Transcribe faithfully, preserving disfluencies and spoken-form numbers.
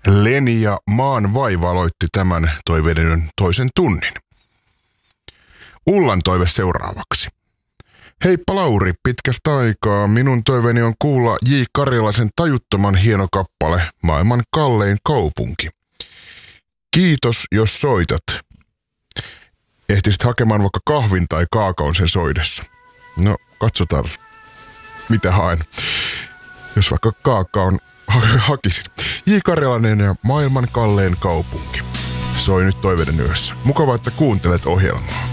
Leni ja maan vaiva aloitti tämän toiveiden toisen tunnin. Ullan toive seuraavaksi. Heippa Lauri, pitkästä aikaa. Minun toiveeni on kuulla J. Karjalaisen tajuttoman hieno kappale Maailman kallein kaupunki. Kiitos, jos soitat. Ehtisit hakemaan vaikka kahvin tai kaakaon sen soidessa. No, katsotaan, mitä haen. Jos vaikka kaakaon ha- hakisin. J. Karjalainen ja Maailman kallein kaupunki. Soi nyt toiveiden yössä. Mukavaa, että kuuntelet ohjelmaa.